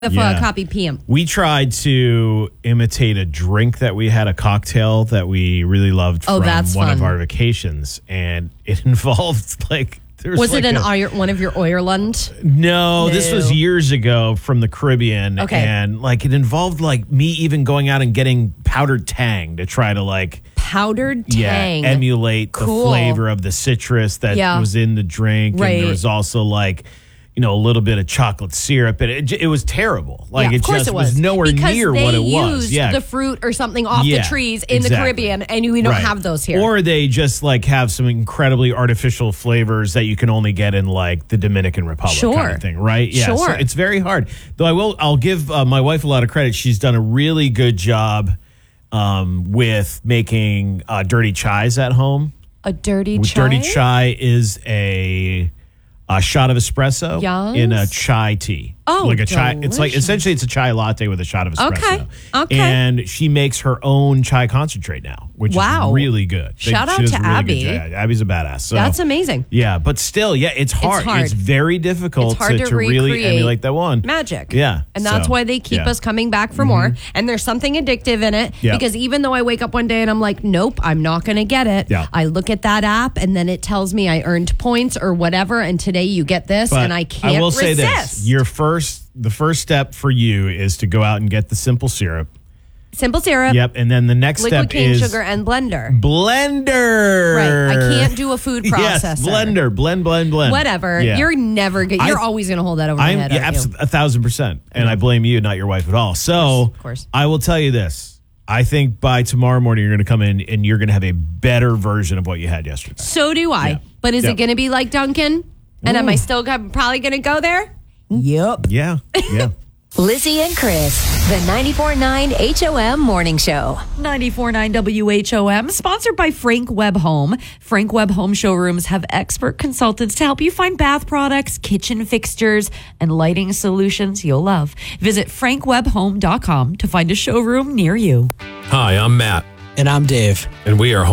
With a copy PM. We tried to imitate a drink that we had, a cocktail that we really loved from one of our vacations. And it involved Was it one of your Ireland? No, this was years ago from the Caribbean. Okay. And it involved me even going out and getting powdered tang to try to powdered tang. Emulate the flavor of the citrus that was in the drink. Right. And there was also a little bit of chocolate syrup. And it was terrible. Of course it was nowhere near what it was. They used the fruit or something off the trees in the Caribbean, and we don't have those here. Or they just have some incredibly artificial flavors that you can only get in the Dominican Republic kind of thing, right? Yeah, so it's very hard. Though I'll give my wife a lot of credit. She's done a really good job with making dirty chais at home. A dirty chai? Dirty chai is a shot of espresso in a chai tea. Oh, a chai. It's essentially it's a chai latte with a shot of espresso. Okay. And she makes her own chai concentrate now, which is really good. Shout out to Abby. Abby's a badass. So, that's amazing. Yeah, but still, it's hard. It's very difficult to really emulate that one. Magic. Yeah. And that's why they keep us coming back for more. And there's something addictive in it because even though I wake up one day and I'm like, nope, I'm not going to get it. Yeah. I look at that app and then it tells me I earned points or whatever. And today you get this and I can't resist. I will say this. The first step for you is to go out and get the simple syrup. Simple syrup. Yep. And then the next liquid step cane is sugar and blender. Blender. Right. I can't do a food processor. Yes, blender. Blend. Whatever. Yeah. You're never good. You're always going to hold that over my head. Yeah, 1,000%. And I blame you, not your wife at all. So of course. I will tell you this. I think by tomorrow morning, you're going to come in and you're going to have a better version of what you had yesterday. So do I. Yeah. But is it going to be like Dunkin'? And am I still probably going to go there? Yep. Yeah. Lizzie and Chris, the 94.9 HOM Morning Show. 94.9 WHOM, sponsored by Frank Webb Home. Frank Webb Home showrooms have expert consultants to help you find bath products, kitchen fixtures, and lighting solutions you'll love. Visit frankwebbhome.com to find a showroom near you. Hi, I'm Matt. And I'm Dave. And we are